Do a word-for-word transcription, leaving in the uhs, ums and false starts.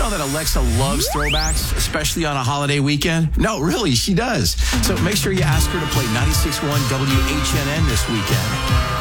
know that Alexa loves throwbacks, especially on a holiday weekend? No, really, she does. So make sure you ask her to play ninety-six point one W H N N this weekend.